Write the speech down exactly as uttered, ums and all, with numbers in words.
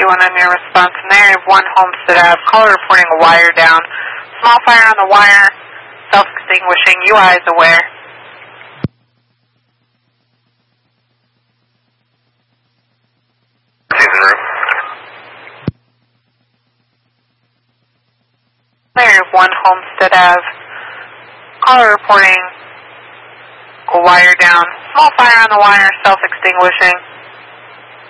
one on your response. In the area of one Homestead Ave, caller reporting a wire down. Small fire on the wire, self-extinguishing, U I is aware. Area of one Homestead Ave, caller reporting a wire down. Small fire on the wire, self-extinguishing.